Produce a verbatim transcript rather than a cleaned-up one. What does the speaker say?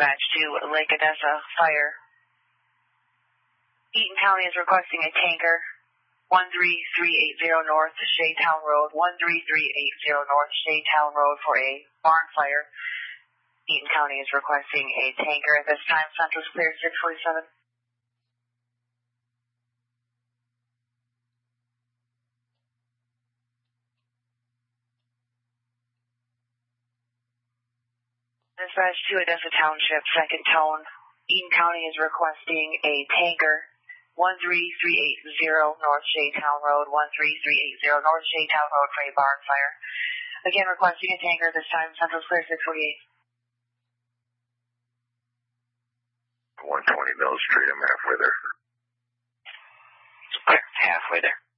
Dispatch to Lake Odessa Fire. Eaton County is requesting a tanker. one three three eight zero North Shaytown Road, one three three eight zero North Shaytown Road for a barn fire. Eaton County is requesting a tanker at this time. Central's clear, six forty-seven. Dispatch to Odessa Township, second tone. Eaton County is requesting a tanker. one three three eight zero North Shaytown Road, one three three eight zero North Shaytown Road for a barn fire. Again, requesting a tanker this time. Central's clear, six forty-eight. one twenty Mill Street, I'm halfway there. Okay, halfway there.